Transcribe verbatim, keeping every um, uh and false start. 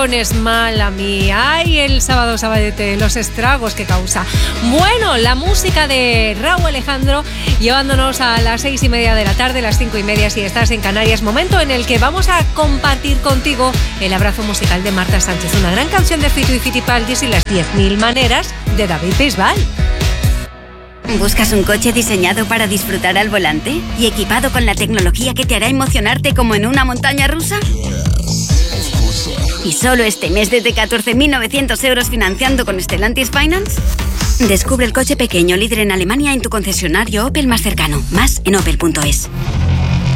pones mala mía. Ay, el sábado, sabadete, los estragos que causa. Bueno, la música de Rauw Alejandro llevándonos a las seis y media de la tarde, las cinco y media si estás en Canarias. Momento en el que vamos a compartir contigo el abrazo musical de Marta Sánchez. Una gran canción de Fito y Fitipaldis y las diez mil maneras de David Bisbal. ¿Buscas un coche diseñado para disfrutar al volante y equipado con la tecnología que te hará emocionarte como en una montaña rusa? ¿Y solo este mes desde catorce mil novecientos euros financiando con Stellantis Finance? Descubre el coche pequeño líder en Alemania en tu concesionario Opel más cercano. Más en opel punto es.